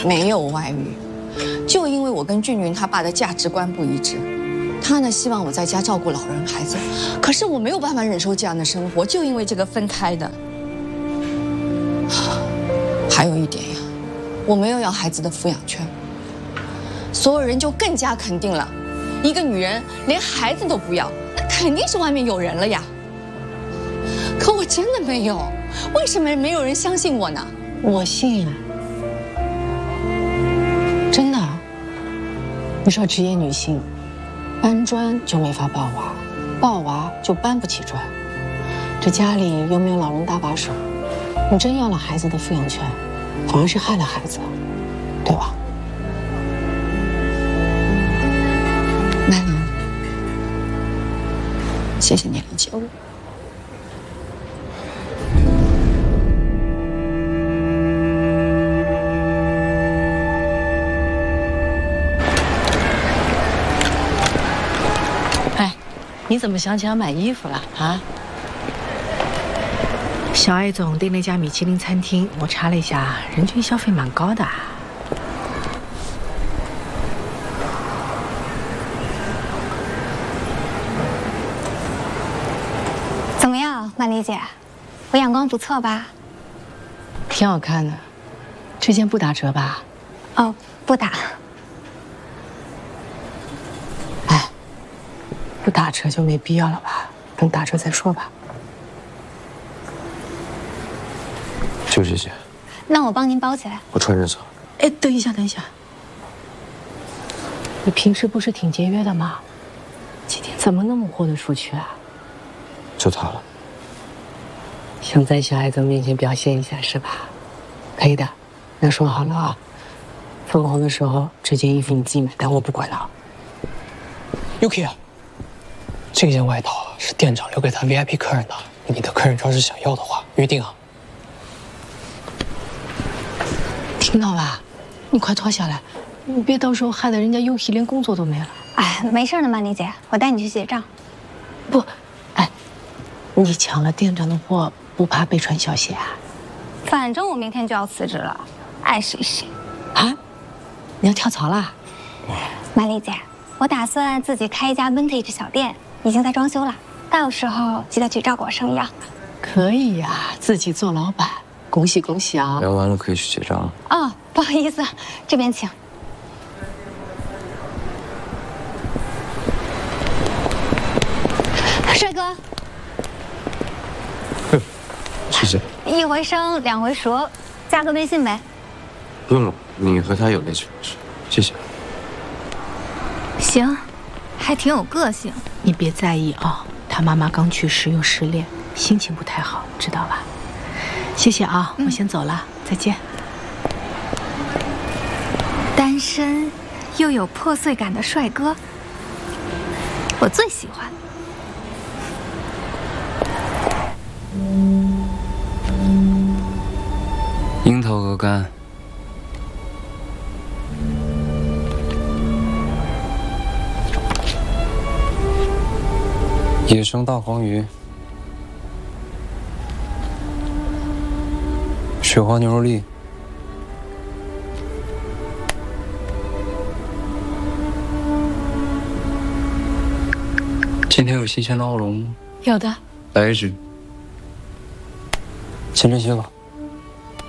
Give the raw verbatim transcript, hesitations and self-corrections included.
没有外遇，就因为我跟俊俊他爸的价值观不一致，他呢希望我在家照顾老人孩子，可是我没有办法忍受这样的生活，就因为这个分开的。还有一点呀，我没有要孩子的抚养权，所有人就更加肯定了，一个女人连孩子都不要，那肯定是外面有人了呀。可我真的没有，为什么没有人相信我呢？ 我信啊，真的。你说职业女性，搬砖就没法抱娃，抱娃就搬不起砖，这家里又没有老人搭把手，你真要了孩子的抚养权，反而是害了孩子，对吧？ 那你，谢谢你理解我。 你怎么想起要买衣服了啊？ 小艾总订了一家米其林餐厅，我查了一下，人均消费蛮高的。 怎么样，曼丽姐？我眼光不错吧？ 挺好看的，这件不打折吧？ 哦，不打。 不打折就没必要了吧？等打折再说吧。 就这些。 那我帮您包起来。 我穿着走。 哎，等一下，等一下。你平时不是挺节约的吗？今天怎么那么豁得出去啊？ 就它了。 想在小艾总面前表现一下是吧？可以的，那说好了啊。分红的时候，这件衣服你自己买单，我不管了。 Yuki 啊。这件外套是店长留给他 V I P 客人的，你的客人要是想要的话，预定啊。 听到吧？你快脱下来，你别到时候害得人家 Yuki 连工作都没了。 哎，没事的，曼丽姐，我带你去结账。 不，哎，你抢了店长的货，不怕被传消息啊？ 反正我明天就要辞职了，爱谁谁。 啊？你要跳槽啦？ 曼丽姐，我打算自己开一家 vintage 小店。已经在装修了，到时候记得去照顾我生意啊。 可以呀、啊，自己做老板，恭喜恭喜啊！ 聊完了可以去结账了。 哦，不好意思，这边请。帅哥。 哼，谢谢。 一回生，两回熟，加个微信呗。 不用了，你和他有联系方式，谢谢。 行。还挺有个性， 你别在意啊。他妈妈刚去世又失恋，心情不太好，知道吧？谢谢啊，嗯、我先走了，再见。 单身又有破碎感的帅哥，我最喜欢。 樱桃鹅肝。野生大黄鱼，雪花牛肉粒，今天有新鲜的奥龙吗？ 有的， 来一只。先这些吧。